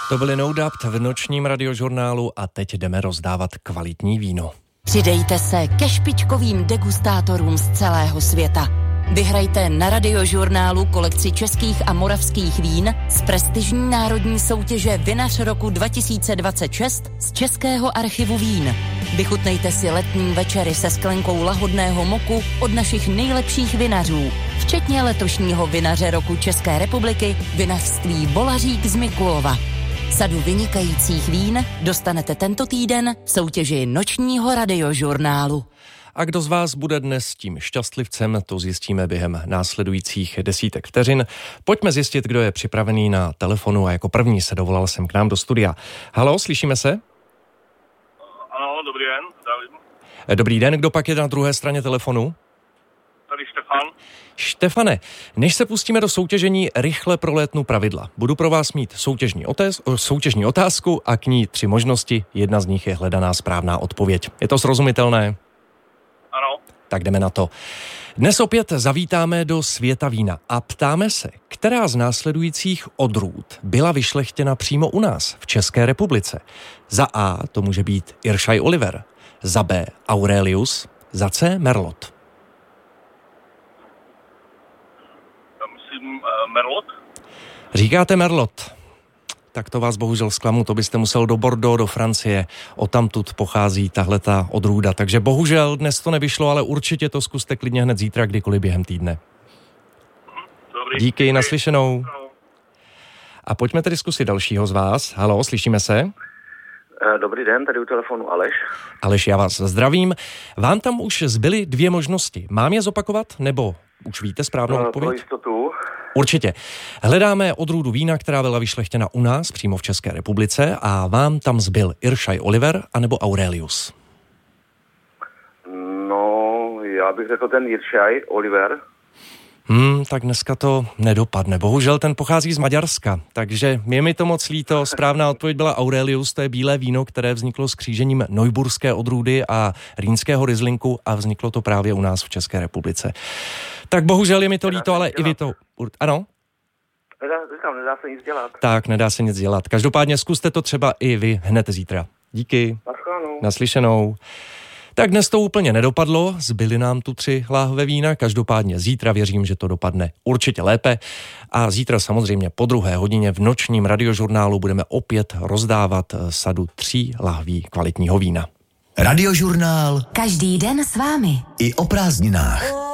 To byly No Doubt v nočním radiožurnálu a teď jdeme rozdávat kvalitní víno. Přidejte se ke špičkovým degustátorům z celého světa. Vyhrajte na radiožurnálu kolekci českých a moravských vín z prestižní národní soutěže Vinař roku 2026 z Českého archivu vín. Vychutnejte si letní večery se sklenkou lahodného moku od našich nejlepších vinařů, včetně letošního vinaře roku České republiky, vinařství Volařík z Mikulova. Sadu vynikajících vín dostanete tento týden v soutěži nočního radiožurnálu. A kdo z vás bude dnes tím šťastlivcem, to zjistíme během následujících desítek vteřin. Pojďme zjistit, kdo je připravený na telefonu a jako první se dovolal jsem k nám do studia. Haló, slyšíme se? Ano, dobrý den, zdravím. Dobrý den, kdo pak je na druhé straně telefonu? Tady Štefan. Štefane, než se pustíme do soutěžení, rychle prolétnu pravidla. Budu pro vás mít soutěžní otázku a k ní 3 možnosti. Jedna z nich je hledaná správná odpověď. Je to srozumitelné? Ano. Tak jdeme na to. Dnes opět zavítáme do světa vína a ptáme se, která z následujících odrůd byla vyšlechtěna přímo u nás, v České republice. Za A to může být Iršaj Oliver, za B Aurelius, za C Merlot. Merlot? Říkáte Merlot. Tak to vás bohužel zklamu, to byste musel do Bordeaux, do Francie. Odtamtud pochází tahleta odrůda. Takže bohužel dnes to nevyšlo, ale určitě to zkuste klidně hned zítra, kdykoliv během týdne. Dobrý. Díky, naslyšenou. A pojďme tedy zkusit dalšího z vás. Haló, slyšíme se? Dobrý den, tady u telefonu Aleš. Aleš, já vás zdravím. Vám tam už zbyly 2 možnosti. Mám je zopakovat, nebo už víte správnou odpověď? Pro jistotu. Určitě. Hledáme odrůdu vína, která byla vyšlechtěna u nás, přímo v České republice, a vám tam zbyl Iršaj Oliver anebo Aurelius. No, já bych řekl ten Iršaj Oliver. Tak dneska to nedopadne. Bohužel ten pochází z Maďarska, takže je mi to moc líto. Správná odpověď byla Aurelius, to je bílé víno, které vzniklo s křížením Neuburské odrůdy a rýnského Rieslinku a vzniklo to právě u nás v České republice. Tak bohužel je mi to líto, ale i vy to... Ano? Nedá se nic dělat. Tak, nedá se nic dělat. Každopádně zkuste to třeba i vy hned zítra. Díky. Naslyšenou. Tak dnes to úplně nedopadlo, zbyly nám tu 3 láhve vína, každopádně zítra věřím, že to dopadne určitě lépe a zítra samozřejmě po 2. hodině v nočním radiožurnálu budeme opět rozdávat sadu 3 lahví kvalitního vína. Radiožurnál. Každý den s vámi. I o prázdninách.